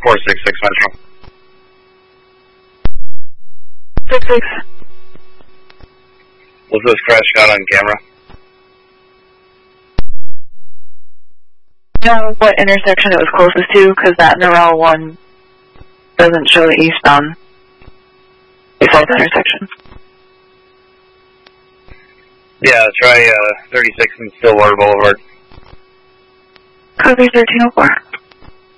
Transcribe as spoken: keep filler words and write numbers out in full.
four six six Metro. Six six. Was this crash shot on camera? I don't know what intersection it was closest to, because that Norel one doesn't show the eastbound besides the intersection. Yeah, try uh, thirty-six and Stillwater Boulevard. Copy thirteen oh four.